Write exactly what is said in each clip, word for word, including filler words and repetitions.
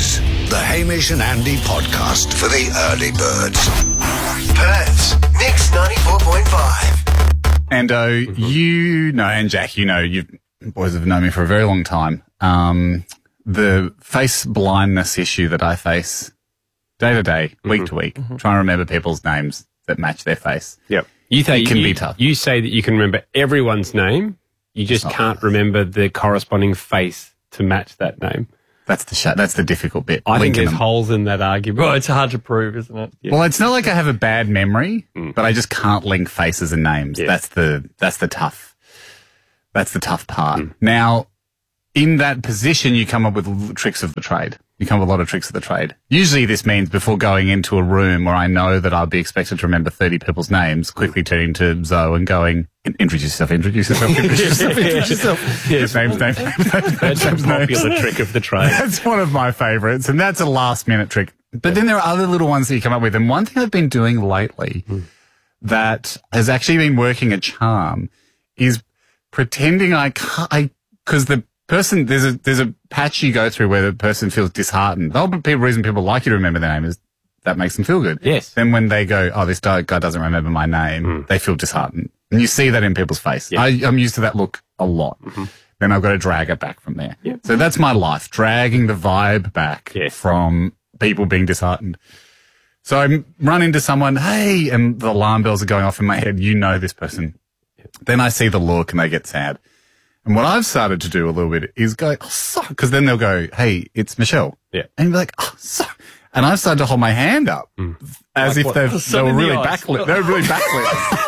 is the Hamish and Andy podcast for the early birds. Perth's Mix ninety-four point five. Ando, mm-hmm. you know, and Jack, you know, you boys have known me for a very long time. Um, the face blindness issue that I face day to day, mm-hmm. week to week, mm-hmm. trying to remember people's names that match their face. Yep. You think it can you, be tough. You say that you can remember everyone's name. You just can't nice. remember the corresponding face to match that name. That's the sh- that's the difficult bit. I think there's them. holes in that argument. Well, it's hard to prove, isn't it? Yeah. Well, it's not like I have a bad memory, mm. but I just can't link faces and names. Yes. That's the that's the tough that's the tough part. Mm. Now, in that position, you come up with tricks of the trade. You come up with a lot of tricks of the trade. Usually this means before going into a room where I know that I'll be expected to remember thirty people's names, quickly turning to Zoe and going, introduce yourself, introduce yourself, introduce yourself, introduce yourself. Yes, names, names, names, names. That's names, a popular names. trick of the trade. That's one of my favourites, and that's a last minute trick. But then there are other little ones that you come up with. And one thing I've been doing lately mm. that has actually been working a charm is pretending I can't, I, cause the person, there's a, there's a patch you go through where the person feels disheartened. The whole reason people like you to remember their name is that makes them feel good. Yes. Then when they go, oh, this guy doesn't remember my name, mm. they feel disheartened. And you see that in people's face. Yes. I, I'm used to that look a lot. Mm-hmm. Then I've got to drag it back from there. Yep. So that's my life, dragging the vibe back yes. from people being disheartened. So I run into someone, hey, and the alarm bells are going off in my head. You know this person. Yep. Then I see the look and they get sad. And what I've started to do a little bit is go, oh, sorry, because then they'll go, hey, it's Michelle. Yeah. And you'll be like, oh, sorry. And I've started to hold my hand up mm. as like if they've, they were really eyes. backlit. They were really backlit.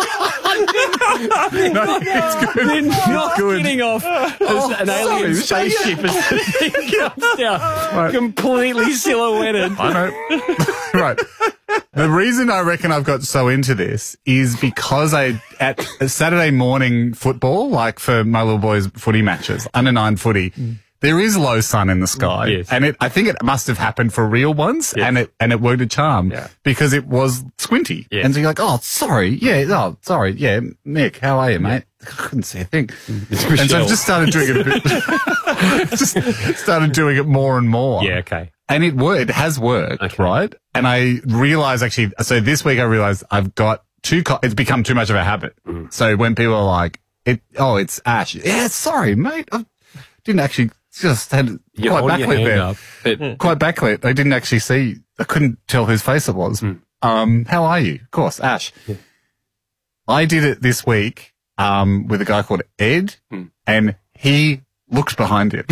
No, it's good. They're not it's good. getting off Oh, an alien sorry, spaceship as the thing comes down, right. completely silhouetted. I know. Right. The reason I reckon I've got so into this is because I, at Saturday morning football, like for my little boys' footy matches, under nine footy, mm. there is low sun in the sky. Yes. And it, I think it must have happened for real once, yes. and it, and it worked a charm yeah. because it was squinty. Yes. And so you're like, oh, sorry. Yeah. Oh, sorry. Yeah. Nick, how are you, mate? I couldn't see a thing. It's and so I've just started doing it a bit, just started doing it more and more. Yeah. Okay. And it worked. It has worked, okay. right? And I realized actually, so this week I realized I've got too, co- it's become too much of a habit. Mm. So when people are like, it, oh, it's Ash. Yeah, sorry, mate. I didn't actually just had You're quite backlit there. Up, but... Quite backlit. I didn't actually see, I couldn't tell whose face it was. Mm. Um, how are you? Of course, Ash. Yeah. I did it this week, um, with a guy called Ed, mm. and he looked behind him.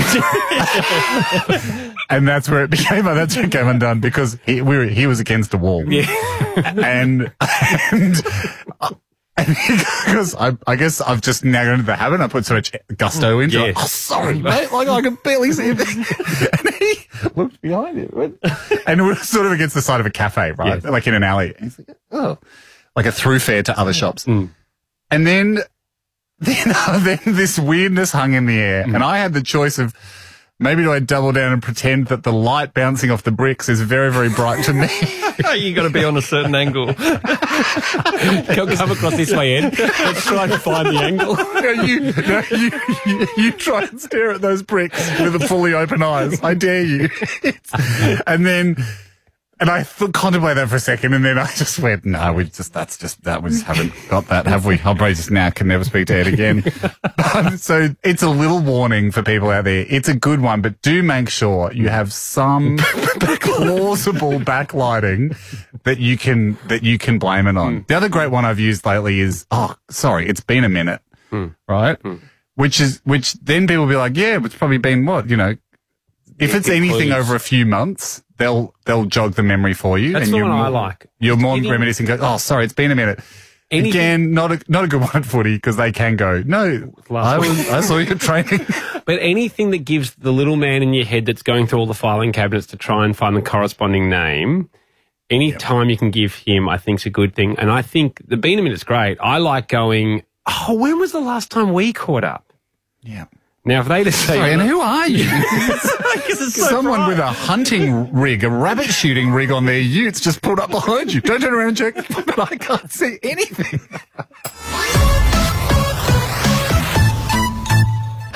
And that's where it became, that's where it came undone because he, we were, he was against a wall. Yeah. and, and, and because I, I guess I've just now got into the habit. I put so much gusto into yes. it. Oh, sorry, mate. Like, I can barely see him. And he looked behind him. And it was sort of against the side of a cafe, right? Yes. Like in an alley. And he's like, oh, like a throughfare to other shops. Mm. And then, then, uh, then this weirdness hung in the air. Mm. And I had the choice of, maybe do I double down and pretend that the light bouncing off the bricks is very, very bright to me? You got to be on a certain angle. Come across this way, Ed. Let's try to find the angle. No, you, no, you, you, you try and stare at those bricks with the fully open eyes. I dare you. And then, and I th- contemplated that for a second, and then I just went, no, we just, that's just, that we just haven't got that, have we? I'll probably just now can never speak to Ed again. But, so it's a little warning for people out there. It's a good one, but do make sure you have some plausible backlighting that you can, that you can blame it on. Mm. The other great one I've used lately is, oh, sorry, it's been a minute, mm. right? Mm. Which is, which then people will be like, yeah, it's probably been what, you know, if it's anything over a few months, they'll they'll jog the memory for you. That's and the you're one more, I like. You're more reminiscent. Go, oh, sorry, it's been a minute. Anything, Again, not a not a good one at footy because they can go. No, I, was, I saw you training. But anything that gives the little man in your head that's going through all the filing cabinets to try and find the corresponding name, any yep. time you can give him, I think is a good thing. And I think the been a minute's great. I like going. Oh, when was the last time we caught up? Yeah. Now, if they just say, sorry, and who are you? it's so Someone bright. with a hunting rig, a rabbit shooting rig on their utes just pulled up behind you. Don't turn around and check, but I can't see anything.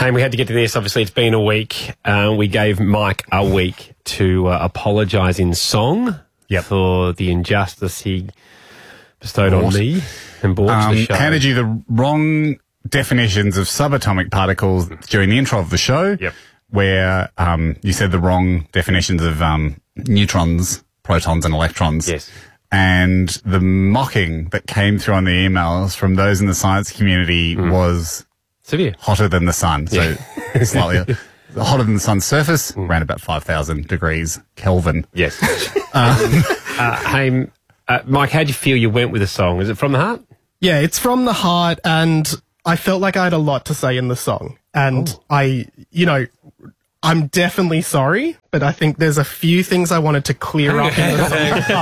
Hey, we had to get to this. Obviously, it's been a week. Uh, we gave Mike a week to uh, apologise in song Yep. for the injustice he bestowed Bought. on me and bought Um, the show. handed you the wrong definitions of subatomic particles during the intro of the show. Yep. Where um, you said the wrong definitions of um, neutrons, protons, and electrons. Yes. And the mocking that came through on the emails from those in the science community Mm. was Severe. hotter than the sun. So slightly hotter than the sun's surface, around about five thousand degrees Kelvin. Yes. um, uh, hey, uh, Mike, how'd you feel you went with the song? Is it from the heart? Yeah, it's from the heart, and I felt like I had a lot to say in the song. And Oh. I, you know, I'm definitely sorry, but I think there's a few things I wanted to clear up in the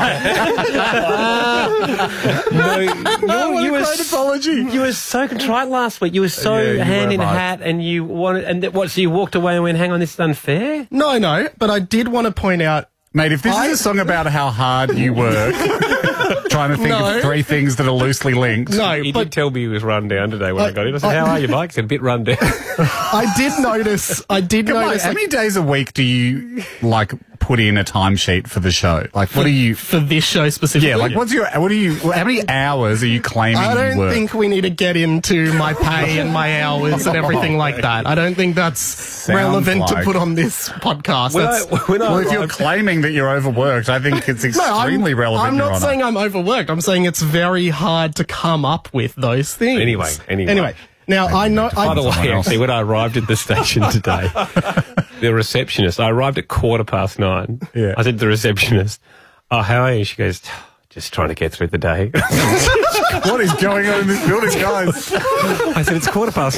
song. No, you, What you a were great s- apology. You were so contrite last week. You were so Yeah, you hand were, in mate. hat, and you wanted, and th- what? So you walked away and went, "Hang on, this is unfair." No, no, but I did want to point out, Mate, if this I- is a song about how hard you work, trying to think No. of three things that are loosely linked. no, He but did tell me he was run down today when I, I- got in. I said, I- "How are you, Mike?" He said, "A bit run down." I did notice, I did Come on, notice how like, many days a week do you like put in a timesheet for the show? Like, what are you? for this show specifically. Yeah, like what's your? What are you? How many hours are you claiming I you don't work? think we need to get into my pay and my hours and everything like that. I don't think that's relevant to like- put on this podcast. when I, That's, when I Well, if you're arrived- claiming that you're overworked, I think it's no, I'm, extremely relevant. I'm Your not Honour. saying I'm overworked. I'm saying it's very hard to come up with those things. Anyway, anyway. Anyway, now I know. I, By the Someone way, else. actually, when I arrived at the station today, the receptionist, I arrived at quarter past nine. Yeah. I said to the receptionist, "Oh, how are you?" She goes, "Just trying to get through the day." What is going on in this building, guys? I said, "It's quarter past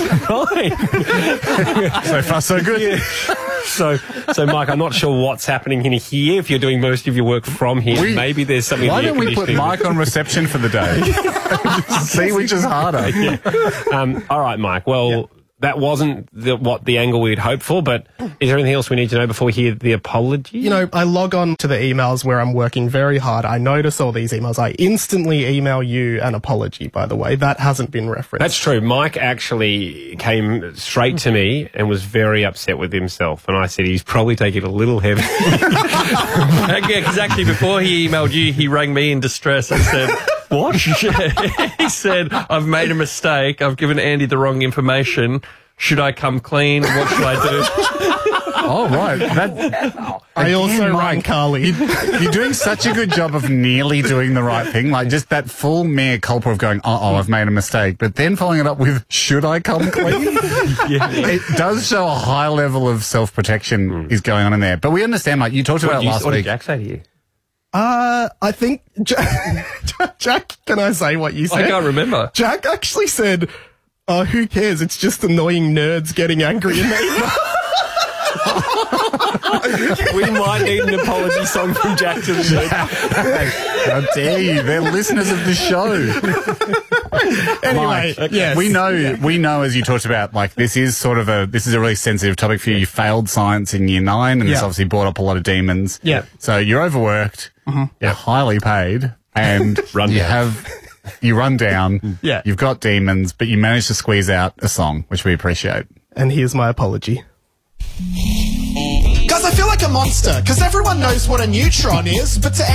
nine." So far, so good. So, so Mike, I'm not sure what's happening in here. If you're doing most of your work from here, We- maybe there's something. Why in the don't we put air Mike on reception for the day? See which is harder. conditioning. Um, all right, Mike. Well, that wasn't the, what the angle we'd hoped for. But is there anything else we need to know before we hear the apology? you know, I log on to the emails where I'm working very hard. I notice all these emails. I instantly email you an apology, by the way. That hasn't been referenced. That's true. Mike actually came straight to me and was very upset with himself. And I said he's probably taking it a little heavy. Yeah, because actually before he emailed you, he rang me in distress and said, what? He said, I've made a mistake. I've given Andy the wrong information. Should I come clean? What should I do? Oh, right. That, I also Again, rang Mike, Carly. You're doing such a good job of nearly doing the right thing. Like, just that full mea culpa of going, uh-oh, I've made a mistake. But then following it up with, should I come clean? It does show a high level of self-protection is going on in there. But we understand, like, you talked What about did you- last what did week. Jack say to you? Uh, I think Jack, Jack, can I say what you said? I can't remember. Jack actually said, "Oh, who cares? It's just annoying nerds getting angry in the We might need an apology song from Jack to the show. How dare you? They're listeners of the show. Anyway, Mike, yes. we know, we know, as you talked about, like, this is sort of a, this is a really sensitive topic for you. You failed science in year nine, and this Yeah. obviously brought up a lot of demons. Yeah. So you're overworked, you're highly paid, and Run you down. have, you run down, Yeah. you've got demons, but you managed to squeeze out a song, which we appreciate. And here's my apology. Guys, I feel like a monster, because everyone knows what a neutron is, but to